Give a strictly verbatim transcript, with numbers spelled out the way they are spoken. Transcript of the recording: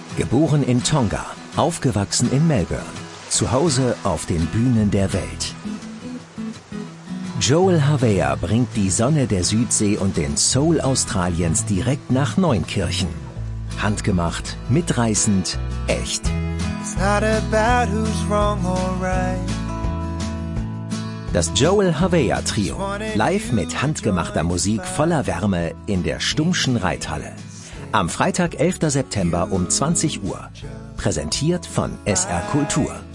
Geboren in Tonga, aufgewachsen in Melbourne, zu Hause auf den Bühnen der Welt. Joel Havea bringt die Sonne der Südsee und den Soul Australiens direkt nach Neunkirchen. Handgemacht, mitreißend, echt. It's not about who's wrong or right. Das Joel Havea Trio, live mit handgemachter Musik voller Wärme in der Stummschen Reithalle. Am Freitag, elften September um zwanzig Uhr. Präsentiert von S R Kultur.